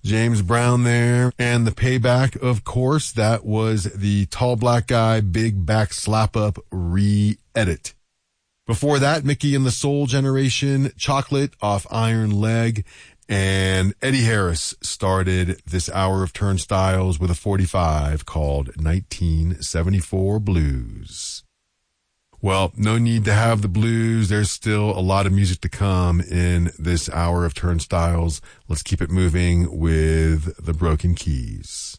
James Brown there. And the payback, of course, that was the Tall Black Guy, Big Back Slap Up re-edit. Before that, Mickey and the Soul Generation, Chocolate off Iron Leg. And Eddie Harris started this hour of Turnstiles with a 45 called 1974 Blues. Well, no need to have the blues. There's still a lot of music to come in this hour of Turnstiles. Let's keep it moving with the Broken Keys.